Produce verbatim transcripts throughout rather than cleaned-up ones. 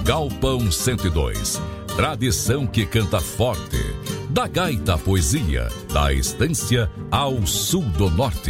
Galpão cento e dois. Tradição que canta forte. Da gaita à poesia, da estância ao sul do norte.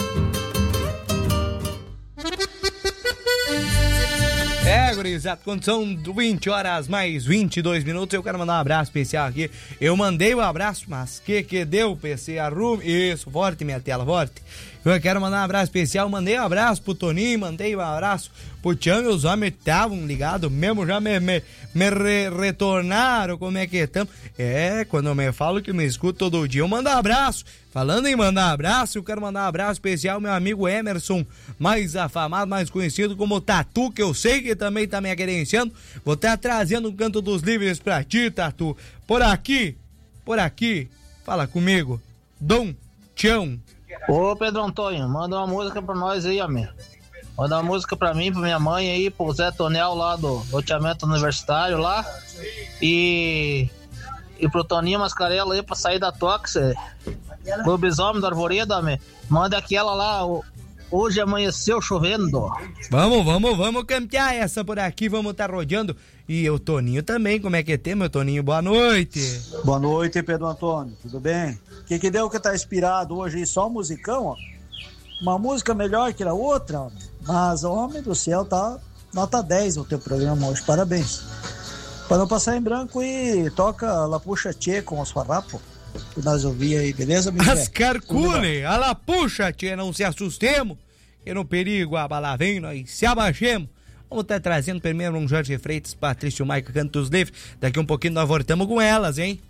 É, gurizada, quando são vinte horas mais vinte e dois minutos, eu quero mandar um abraço especial aqui. Eu mandei o um abraço, mas que que deu, P C? Arrume. Isso, forte minha tela, forte. Eu quero mandar um abraço especial, mandei um abraço pro Toninho, mandei um abraço pro Tião, e os homens estavam ligados mesmo, já me, me, me re, retornaram, como é que estamos. É, quando eu me falo que me escuto todo dia, eu mando um abraço. Falando em mandar abraço, eu quero mandar um abraço especial ao meu amigo Emerson, mais afamado, mais conhecido como Tatu, que eu sei que também tá me querenciando. Vou estar trazendo um canto dos livres pra ti, Tatu. Por aqui, por aqui, fala comigo, Dom Tião. Ô Pedro Antônio, manda uma música pra nós aí, amigo. Manda uma música pra mim, pra minha mãe aí, pro Zé Tonel lá do loteamento universitário lá. E... E pro Toninho Mascarella aí pra sair da Toxa. Lobisomem do Arvoredo, amigo. Manda aquela lá, hoje amanheceu chovendo. Vamos, vamos, vamos cantar essa por aqui, vamos estar tá rodeando. E o Toninho também, como é que tem, meu Toninho? Boa noite. Boa noite, Pedro Antônio, tudo bem? O que que deu que tá inspirado hoje aí? Só musicão, ó. Uma música melhor que a outra, ó. Mas, homem do céu, tá nota dez o teu programa hoje, parabéns. Para não passar em branco, e toca La Puxa Tchê com os farrapos, que nós ouvimos aí, beleza, amigo? As carcule, a La Puxa Tchê, não se assustemos, que no perigo a bala vem, nós se abaixemos. Vamos estar trazendo primeiro um Jorge Freitas, Patrício Maica, Cantos Livres. Daqui um pouquinho nós voltamos com elas, hein?